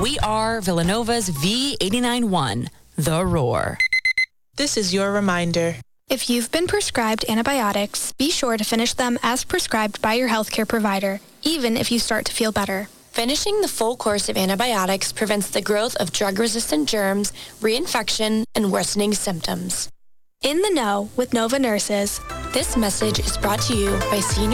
We are Villanova's V89.1, The Roar. This is your reminder. If you've been prescribed antibiotics, be sure to finish them as prescribed by your healthcare provider, even if you start to feel better. Finishing the full course of antibiotics prevents the growth of drug-resistant germs, reinfection, and worsening symptoms. In the Know with Nova Nurses. This message is brought to you by Senior